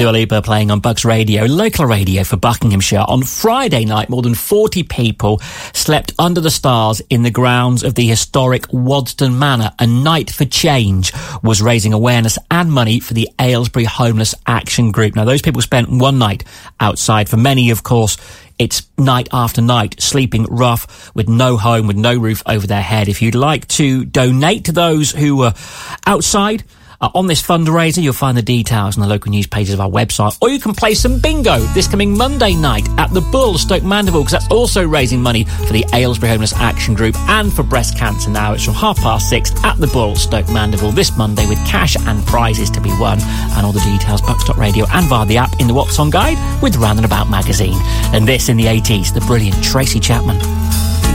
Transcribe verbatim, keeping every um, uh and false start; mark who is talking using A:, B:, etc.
A: Dua Lipa playing on Bucks Radio, local radio for Buckinghamshire. On Friday night, more than forty people slept under the stars in the grounds of the historic Wadston Manor. A Night for Change was raising awareness and money for the Aylesbury Homeless Action Group. Now, those people spent one night outside. For many, of course, it's night after night, sleeping rough, with no home, with no roof over their head. If you'd like to donate to those who were outside Uh, on this fundraiser, you'll find the details on the local news pages of our website, or you can play some bingo this coming Monday night at the Bull, Stoke Mandeville, because that's also raising money for the Aylesbury Homeless Action Group and for breast cancer. Now it's from half past six at the Bull, Stoke Mandeville, this Monday, with cash and prizes to be won. And all the details, Bucks dot radio and via the app in the What's On guide with Round and About magazine. And this in the eighties, the brilliant Tracy Chapman.